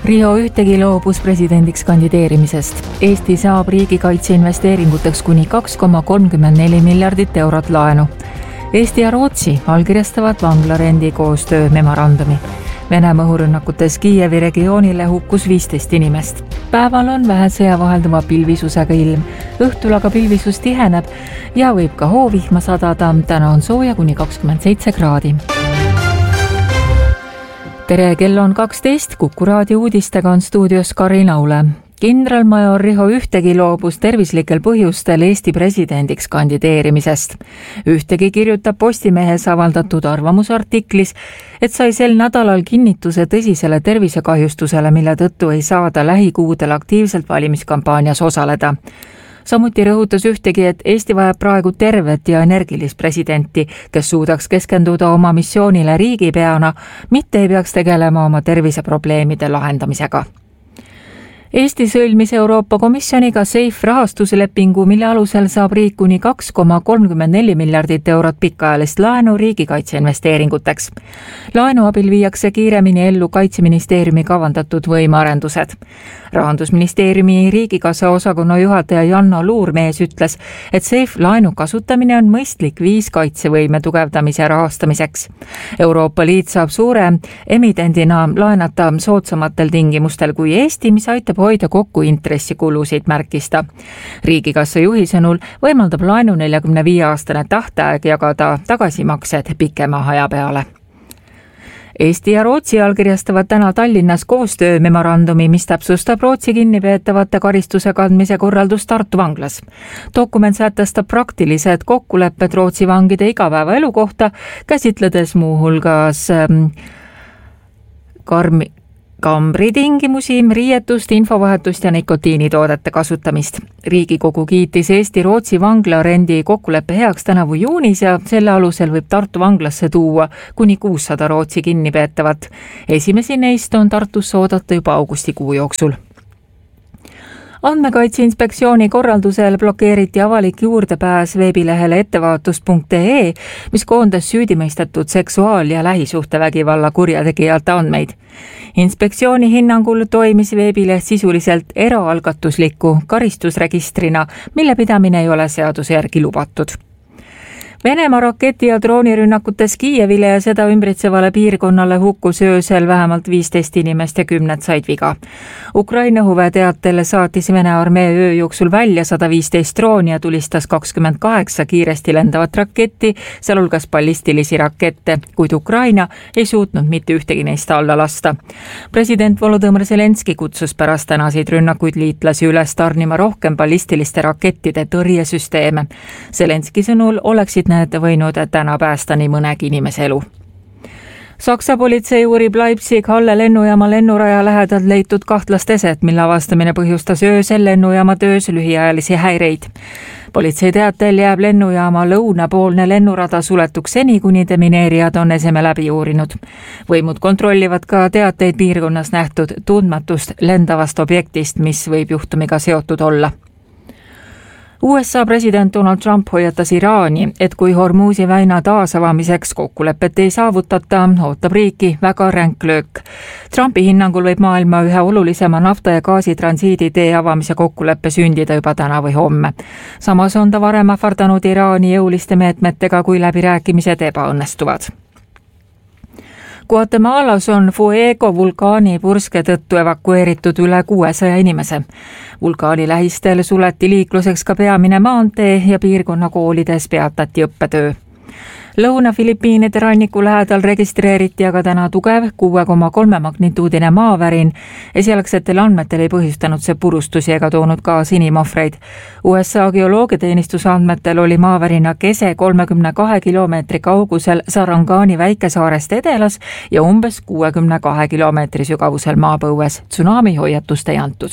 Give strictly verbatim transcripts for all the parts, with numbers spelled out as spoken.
Riho Ühtegi loobus presidendiks kandideerimisest. Eesti saab riigikaitse investeeringuteks kuni kaks koma kolmkümmend neli miljardit eurot laenu. Eesti ja Rootsi allkirjastavad vanglarendi koostöö memorandumi. Venemaa õhurünnakutes Kiievi regioonile hukkus viisteist inimest. Päeval on vähe sõjavahelduva pilvisusega ilm. Õhtul aga pilvisus tiheneb ja võib ka hoovihma sadada. Täna on sooja kuni kakskümmend seitse kraadi. Tere, kell on kaksteist, Kuku raadio uudistega on stuudios Karin Aule. Kindralmajor Riho Ühtegi loobus tervislikel põhjustel Eesti presidendiks kandideerimisest. Ühtegi kirjutab Postimehes avaldatud arvamusartiklis, et sai sel nädalal kinnituse tõsisele tervisekahjustusele, mille tõttu ei saada lähikuudel aktiivselt valimiskampaanias osaleda. Samuti rõhutas Ühtegi, et Eesti vajab praegu tervet ja energilist presidenti, kes suudaks keskenduda oma missioonile riigipeana, mitte ei peaks tegelema oma terviseprobleemide lahendamisega. Eesti sõlmis Euroopa Komisjoniga SAFE rahastuslepingu, mille alusel saab riik kuni kaks koma kolmkümmend neli miljardit eurot pikaajalist laenu riigikaitse investeeringuteks. Laenu abil viiakse kiiremini ellu Kaitseministeeriumi kavandatud võimearendused. Rahandusministeeriumi riigikassa osakonna juhataja Janno Luurmees ütles, et SAFE laenu kasutamine on mõistlik viis kaitsevõime tugevdamise rahastamiseks. Euroopa Liit saab suure emitendina laenata soodsamatel tingimustel kui Eesti, mis aitab hoida kokku intressikulusid, märkista. Riigikassa juhi sõnul võimaldab laenu neljakümne viie aastane tähtaeg jagada tagasimaksed pikema aja peale. Eesti ja Rootsi allkirjastavad täna Tallinnas koostöö memorandumi, mis täpsustab Rootsi kinnipeetavate karistuse kandmise korraldus Tartu vanglas. Dokument sätestab praktilised kokkulepped Rootsi vangide igapäevaelu kohta, käsitledes muu hulgas ähm, karmi kambritingimusi, riietust, infovahetust ja nikotiinitoodete kasutamist. Riigikogu kiitis Eesti-Rootsi vanglarendi kokkuleppe heaks tänavu juunis ja selle alusel võib Tartu vanglasse tuua kuni kuussada Rootsi kinnipeetavat. Esimesi neist on Tartusse oodata juba augustikuu jooksul. Andmekaitse inspektsiooni korraldusel blokeeriti avalik juurdepääs veebilehele ettevaatust punkt ee, mis koondas süüdimõistetud seksuaal- ja lähisuhtevägivalla kurjategijate andmeid. Inspektsiooni hinnangul toimis veebileht sisuliselt eraalgatusliku karistusregistrina, mille pidamine ei ole seaduse järgi lubatud. Venemaa raketi- ja droonirünnakutes Kiievile ja seda ümbritsevale piirkonnale hukkus öösel vähemalt viisteist inimest ja kümned said viga. Ukraina õhuväe teatel saatis Vene armee öö jooksul välja sada viisteist drooni ja tulistas kakskümmend kaheksa kiiresti lendavat raketti, sealhulgas ballistilisi rakette, kuid Ukraina ei suutnud mitte ühtegi neist alla lasta. President Volodõmõr Zelenski kutsus pärast tänaseid rünnakuid liitlasi üles tarnima rohkem ballistiliste rakettide tõrjesüsteeme. Zelenski sõnul oleksid need võinud täna päästa nii mõnegi inimese elu. Saksa politsei uurib Leipzig-Halle lennujaama lennuraja lähedalt leitud kahtlast eset, mille avastamine põhjustas öösel lennujaama töös lühiajalisi häireid. Politsei teatel jääb lennujaama lõunapoolne lennurada suletuks seni, kuni demineerijad on eseme läbi uurinud. Võimud kontrollivad ka teateid piirkonnas nähtud tundmatust lendavast objektist, mis võib juhtumiga seotud olla. U S A president Donald Trump hoiatas Iraani, et kui Hormuzi väina taasavamiseks kokkulepet ei saavutata, ootab riiki väga ränk löök. Trumpi hinnangul võib maailma ühe olulisema nafta- ja gaasitransiidi tee avamise kokkuleppe sündida juba täna või homme. Samas on ta varem ähvardanud Iraani jõuliste meetmetega, kui läbirääkimised ebaõnnestuvad. Guatemalas on Fuego vulkaani purske tõttu evakueeritud üle kuuesaja inimese. Vulkaani lähistel suleti liikluseks ka peamine maantee ja piirkonna koolides peatati õppetöö. Lõuna-Filipiinide ranniku lähedal registreeriti aga täna tugev kuue koma kolme magnituudine maavärin. Esialgsetel andmetel ei põhjustanud see purustusi ega toonud kaasa inimohvreid. U S A geoloogiateenistuse andmetel oli maavärina kese kolmekümne kahe kilomeetri kaugusel Sarangani väikesaarest edelas ja umbes kuuekümne kahe kilomeetri sügavusel maapõues. Tsunami hoiatust ei antud.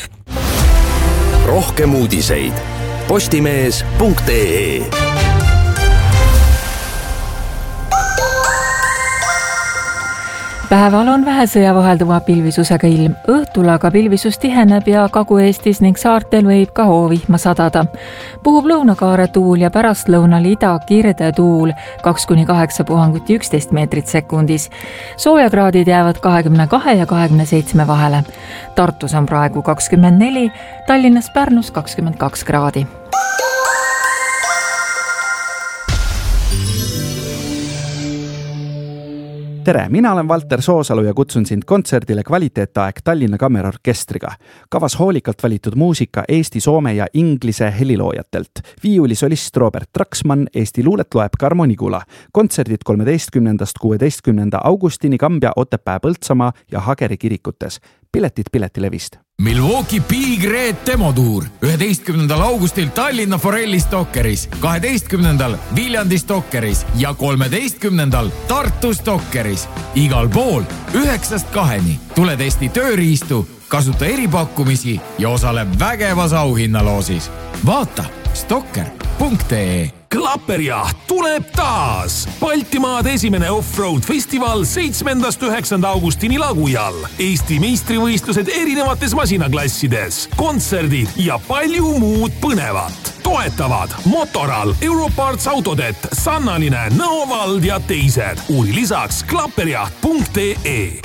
Rohkem uudiseid postimees punkt ee. Päeval on vähese ja vahelduva pilvisusega ilm. Õhtul aga pilvisus tiheneb ja Kagu-Eestis ning saartel võib ka hoovihma sadada. Puhub lõunakaare tuul ja pärastlõunal ida kirde tuul kaks kuni kaheksa puhangut ja üksteist meetrit sekundis. Soojakraadid jäävad kahekümne kahe ja kahekümne seitsme vahele. Tartus on praegu kakskümmend neli, Tallinnas Pärnus kakskümmend kaks kraadi. Tere, mina olen Valter Soosalu ja kutsun sind kontserdile Kvaliteetaeg Tallinna Kammerorkestriga. Kavas hoolikalt valitud muusika Eesti, soome ja inglise heliloojatelt. Viiulisolist Robert Traksmann, Eesti luulet loeb Karmo Nigula. Kontserdid kolmeteistkümnendast kuueteistkümnenda augustini Kambja, Otepää, Põltsamaa ja Hageri kirikutes. Piletid Piletilevist. Milwaukee Big Red demotuur üheteistkümnendal augustil Tallinna Forelli Stokkeris, kaheteistkümnendal Viljandi Stokkeris ja kolmeteistkümnendal Tartu Stokkeris. Igal pool üheksast kaheni. Tule testi tööriistu, kasuta eripakkumisi ja osale vägevas auhinnaloosis. Vaata stokker punkt ee. Klapperjaht tuleb taas! Baltimaade esimene off-road festival seitsmendast üheksanda augustini Lagujal. Eesti meistrivõistlused erinevates masinaklassides, kontserdid ja palju muud põnevat. Toetavad Motoral, Europarts Autodet, Sannanine, Nõovald ja teised. Uuri lisaks klapperjaht punkt ee.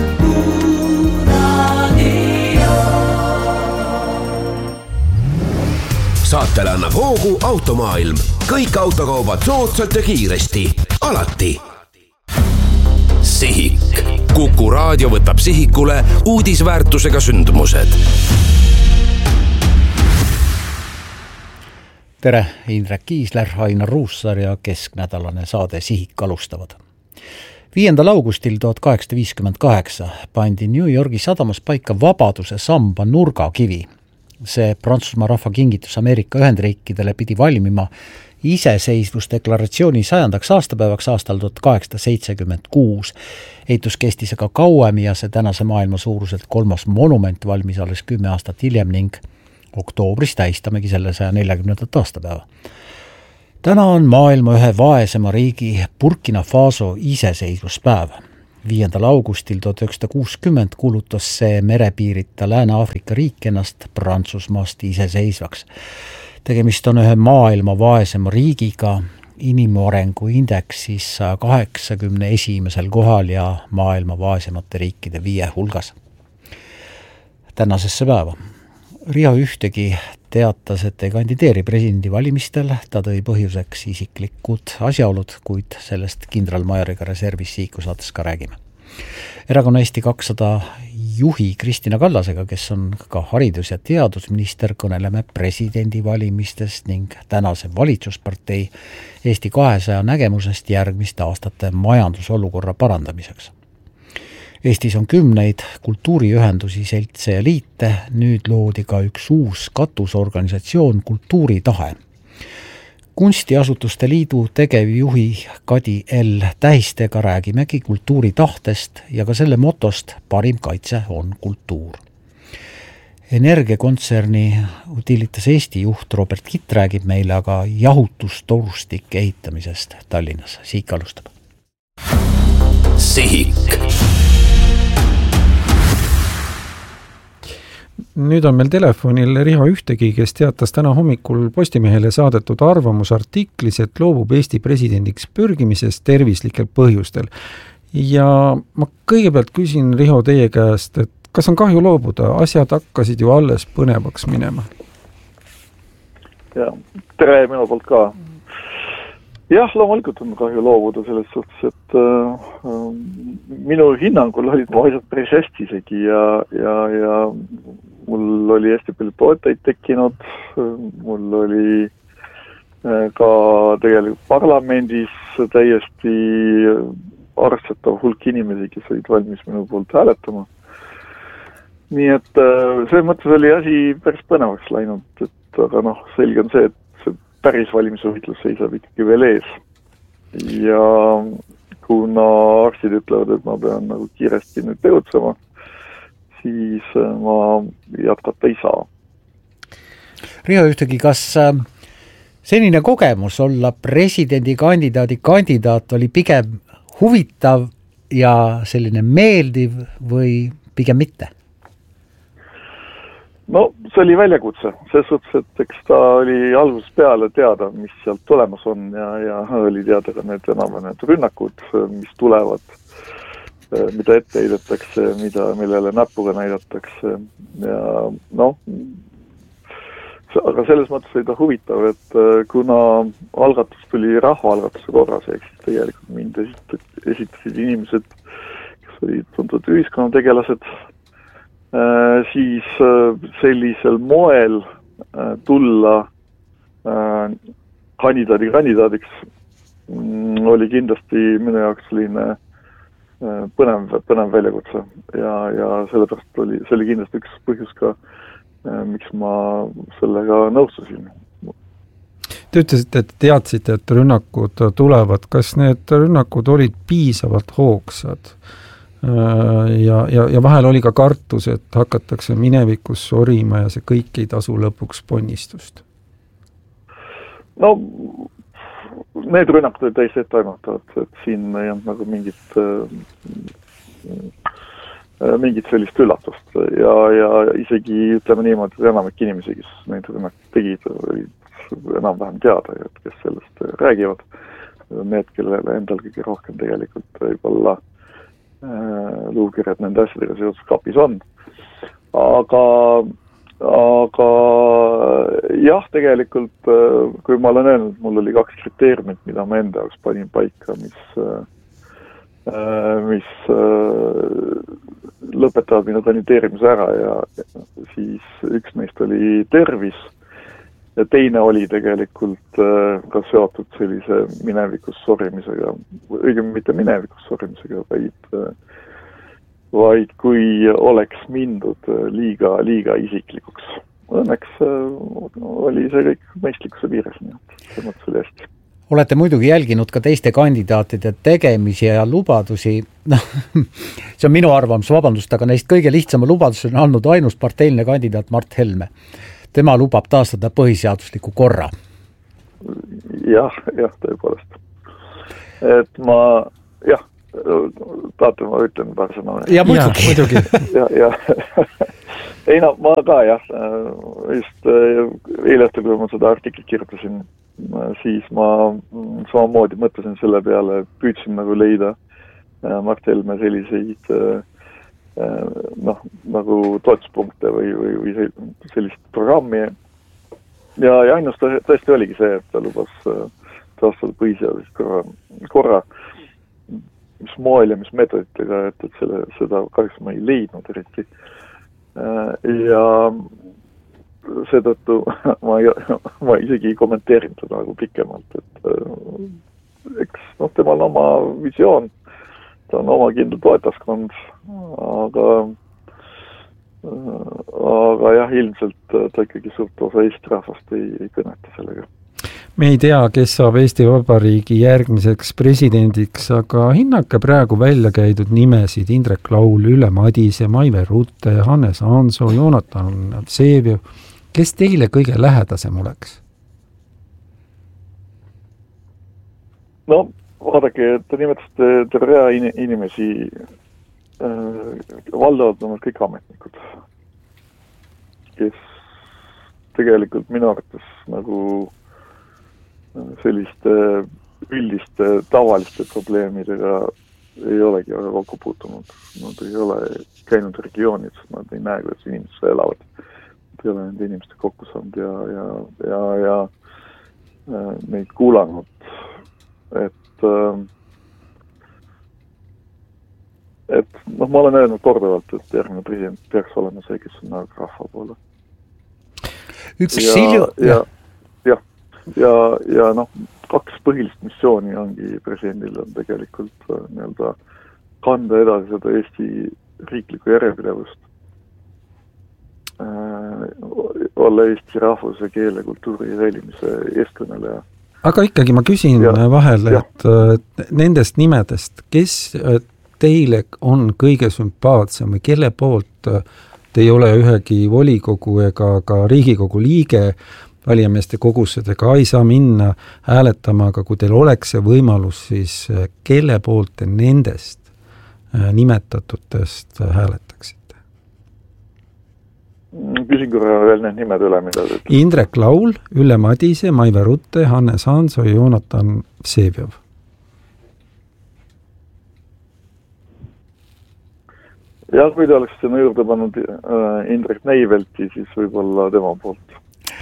Saatele annab hoogu Automaailm. Kõik autokaubad soodsalt ja kiiresti. Alati. Sihik. Kuku raadio võtab sihikule uudisväärtusega sündmused. Tere, Indrek Kiisler, Ainar Ruussaar ja kesknädalane saade Sihik alustavad. viiendal augustil tuhat kaheksasada viiskümmend kaheksa pandi New Yorgi sadamas paika Vabaduse samba nurgakivi. See Prantsusmaa rahva kingitus Ameerika Ühendriikidele pidi valmima iseseisvusdeklaratsiooni sajandaks aastapäevaks aastal tuhat kaheksasada seitsekümmend kuus. Eitus kestis aga kauem ja see tänase maailma suuruselt kolmas monument valmis alles kümme aastat hiljem ning oktoobris tähistamegi selle saja neljakümnendat aastapäeva. Täna on maailma ühe vaesema riigi Burkina Faso iseseisvuspäev. viiendal augustil tuhat üheksasada kuuskümmend kuulutas see merepiirita Lääne-Aafrika riik ennast Prantsusmaast iseseisvaks. Tegemist on ühe maailma vaesema riigiga, inimarengu indeksis saja kaheksakümne esimesel kohal ja maailma vaesemate riikide viie hulgas. Tänasesse päeva. Riho Ühtegi teatas, et ei kandideeri presidendivalimistel, ta tõi põhjuseks isiklikud asjaolud, kuid sellest kindralmajoriga reservis Siiku saates ka räägime. Erakonna Eesti kakssada juhi Kristina Kallasega, kes on ka haridus- ja teadusminister, kõneleme presidendivalimistest ning tänase valitsuspartei Eesti kahesaja nägemusest järgmiste aastate majandusolukorra parandamiseks. Eestis on kümneid kultuuriühendusi, seltse ja liite, nüüd loodi ka üks uus katusorganisatsioon Kultuuritahe. Kunstiasutuste liidu tegevjuhi Kadi L. Tähistega räägimegi kultuuritahtest ja ka selle motost parim kaitse on kultuur. Energiakontserni Utilitas Eesti juht Robert Kitt räägib meile aga jahutustorustike ehitamisest Tallinnas. Siik alustab. Sihik. Nüüd on meil telefonil Riho Ühtegi, kes teatas täna hommikul Postimehele saadetud arvamusartiklis, et loobub Eesti presidendiks pürgimisest tervislikel põhjustel. Ja ma kõigepealt küsin Riho teie käest, et kas on kahju loobuda? Asjad hakkasid ju alles põnevaks minema. Ja, tere minu poolt ka. Jah, loomulikult on kahju loobuda selles suhtes, et äh, minu hinnangul olid mu asjad päris hästi isegi ja, ja, ja mul oli hästi palju toetajaid tekkinud, mul oli ka tegelikult parlamendis täiesti arvestatav hulk inimesi, kes olid valmis minu poolt hääletama. Nii et selles mõttes oli asi päris põnevaks läinud, et aga noh, selge on see, et see päris valimisvõitlus seisab ikkagi veel ees. Ja kuna arstid ütlevad, et ma pean nagu kiiresti nüüd tegutsema, siis ma jätkata ei saa. Riho Ühtegi, kas senine kogemus olla presidendikandidaadi kandidaat oli pigem huvitav ja selline meeldiv või pigem mitte? No see oli väljakutse, selles suhtes, et eks ta oli algusest peale teada, mis sealt tulemas on ja, ja oli teada ka need enam need rünnakud, mis tulevad, mida ette heidetakse, mida, millele näpuga näidatakse ja noh, aga selles mõttes oli ta huvitav, et kuna algatus tuli rahvaalgatuse korras, ehk siis tegelikult mind esitasid inimesed, kes olid tuntud ühiskonnategelased, siis sellisel moel tulla kandidaadi kandidaadiks oli kindlasti minu jaoks selline põnev, põnev väljakutse ja, ja sellepärast oli, see oli kindlasti üks põhjus ka, miks ma sellega nõustusin. Te ütlesite, et teadsite, et rünnakud tulevad. Kas need rünnakud olid piisavalt hoogsad? Ja, ja, ja vahel oli ka kartus, et hakatakse minevikus sorima ja see kõik ei tasu lõpuks ponnistust. No, need rünnakud olid täiesti etteaimatavad, et siin ei olnud nagu mingit, mingit sellist üllatust ja, ja isegi ütleme niimoodi, et enamik inimesi, kes neid rünnakud tegid, olid enam-vähem teada, et kes sellest räägivad. Need, kellele endal kõige rohkem tegelikult võib-olla luukirjad nende asjadega seoses kapis on. Aga, aga jah, tegelikult, kui ma olen öelnud, mul oli kaks kriteeriumit, mida ma enda jaoks panin paika, mis, mis lõpetavad minu kandideerimise ära ja siis üks neist oli tervis ja teine oli tegelikult ka seotud sellise minevikus sorimisega, õigem mitte minevikus sorimisega, vaid, vaid kui oleks mindud liiga, liiga isiklikuks. Õnneks oli see kõik mõistlikkuse piires, nii et see mõttes oli hästi. Olete muidugi jälginud ka teiste kandidaatide tegemisi ja lubadusi. No, see on minu arvamus, vabandust, aga neist kõige lihtsama lubadus on andnud ainus parteiline kandidaat Mart Helme. Tema lubab taastada põhiseadusliku korra. Jah, jah, tõepoolest. Et ma, jah, taate ma ütlen paar sõna. Ja muidugi. Ja, muidugi. ja, ja. Ei no, ma ka jah, just eile õhtul, kui ma seda artiklit kirjutasin, siis ma samamoodi mõtlesin selle peale, püüdsin nagu leida Mart Helme selliseid noh, nagu toetuspunkte või, või, või sellist programmi. Ja, ja ainus tõesti oligi see, et ta lubas taastada põhiseaduslik korra, korra, mis moel ja mis meetoditega, et, et selle, seda kahjuks ma ei leidnud eriti. Ja seetõttu ma, ma isegi ei kommenteerinud seda nagu pikemalt, et eks noh, temal on oma visioon, ta on oma kindel toetaskond, aga, aga jah, ilmselt ta ikkagi suurt osa Eesti rahvast ei, ei kõneta sellega. Me ei tea, kes saab Eesti Vabariigi järgmiseks presidendiks, aga hinnake praegu välja käidud nimesid Indrek Laul, Ülle Madise, Maive Rutte, Hannes Hansoo, Jonatan Vseviov. Kes teile kõige lähedasem oleks? No, vaadake, te nimetasite terve rea inimesi, valdavad on kõik ametnikud, kes tegelikult minu arvates nagu selliste üldiste tavaliste probleemidega ei olegi väga kokku puutunud. Nad ei ole käinud regioonides, nad ei näe, kuidas inimesed elavad. Nad ei ole nende inimeste kokku saanud ja, ja, ja, ja neid kuulanud, et et noh, ma olen öelnud korduvalt, et järgmine president peaks olema see, kes on nagu rahva poole. Üks silju... Ja, ja, ja, ja noh, kaks põhilist missiooni ongi presidendil on tegelikult nii-öelda kanda edasi seda Eesti riiklikku järjepidevust, äh, olla Eesti rahvuse, keele, kultuuri säilimise eestkõneleja. Aga ikkagi ma küsin ja, vahel, et ja. Nendest nimedest, kes teile on kõige sümpaatsem või kelle poolt te ei ole ühegi volikogu ega ka Riigikogu liige valijameeste kogussedega ei saa minna hääletama, aga kui teil oleks see võimalus, siis kelle poolt te nendest nimetatutest hääletaksite? Küsin korra veel need nimed üle, mida te ütlete. Indrek Laul, Ülle Madise, Maive Rutte, Hannes Hanso ja Joonatan Vseviov. Ja kui te oleks sinna juurde pannud Indrek Neivelti, siis võib-olla tema poolt.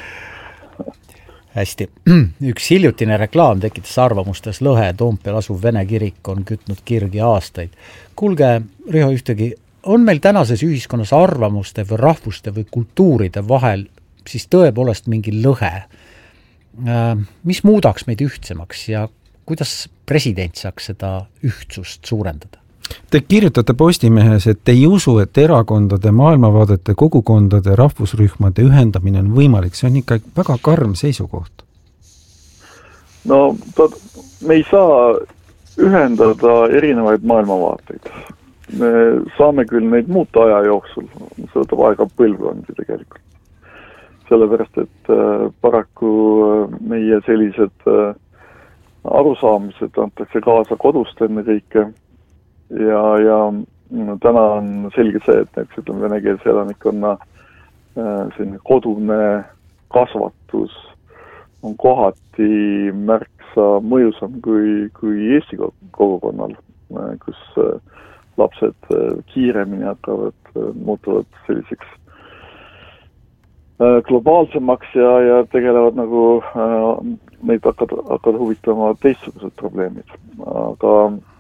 Hästi. Üks hiljutine reklaam tekitas arvamustes lõhe. Toompeal asuv Vene kirik on kütnud kirgi aastaid. Kuulge, Riho, ühtegi, on meil tänases ühiskonnas arvamuste või rahvuste või kultuuride vahel siis tõepoolest mingi lõhe? Mis muudaks meid ühtsemaks ja kuidas president saaks seda ühtsust suurendada? Te kirjutate Postimehes, et ei usu, et erakondade, maailmavaadete, kogukondade, rahvusrühmade ühendamine on võimalik. See on ikka väga karm seisukoht. No, ta, me ei saa ühendada erinevaid maailmavaateid. Me saame küll neid muuta aja jooksul. See võtab aega põlvkondi tegelikult. Sellepärast, et äh, paraku meie sellised äh, arusaamised antakse kaasa kodust enne kõike. Ja, ja no, täna on selge see, et näiteks ütleme venekeelse elanikkonna selline kodune kasvatus on kohati märksa mõjusam kui, kui Eesti kogukonnal, kus lapsed kiiremini hakkavad, muutuvad selliseks globaalsemaks ja, ja tegelevad nagu neid hakkad, hakkad huvitama teistsugused probleemid. Aga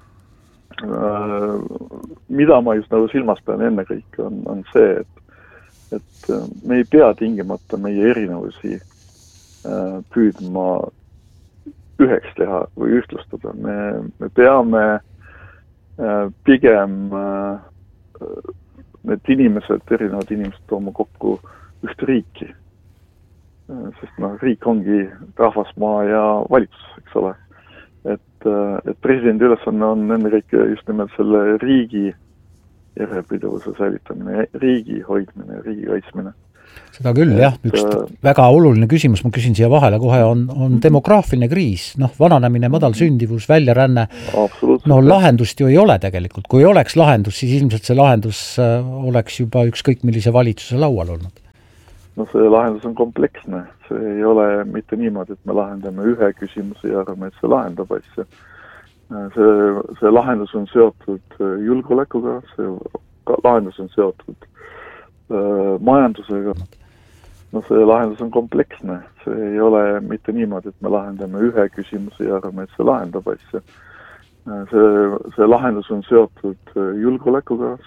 mida ma just nagu silmas pean enne kõik on, on see, et, et me ei pea tingimata meie erinevusi püüdma üheks teha või ühtlustada. Me, me peame pigem need inimesed, erinevad inimesed tooma kokku ühte riiki. Sest no, riik ongi rahvasmaa ja valitsus, eks ole. Et, et presidendi ülesanne on enne kõik just nimelt selle riigi järjepidevuse säilitamine, riigi hoidmine, riigi kaitsmine. Seda küll, et, jah. Üks väga oluline küsimus, ma küsin siia vahele kohe, on, on demograafiline kriis. Noh, vananemine, madal sündivus, väljaränne. No lahendust ju ei ole tegelikult. Kui oleks lahendus, siis ilmselt see lahendus oleks juba ükskõik millise valitsuse laual olnud. No see lahendus on kompleksne. See ei ole mitte niimoodi, et me lahendame ühe küsimuse ja arvame, et see lahendab asja. See, see lahendus on seotud julgeolekuga, see lahendus on seotud äh, majandusega. No see lahendus on kompleksne. See ei ole mitte niimoodi, et me lahendame ühe küsimuse ja arvame, et see lahendab asja. See, see lahendus on seotud julgeolekuga,